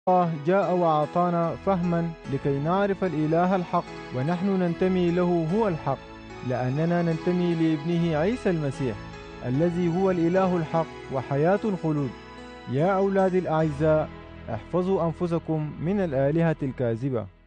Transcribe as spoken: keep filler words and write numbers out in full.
الله جاء وأعطانا فهما لكي نعرف الإله الحق، ونحن ننتمي له هو الحق، لأننا ننتمي لابنه عيسى المسيح الذي هو الإله الحق وحياة الخلود. يا أولادي الأعزاء، احفظوا أنفسكم من الآلهة الكاذبة.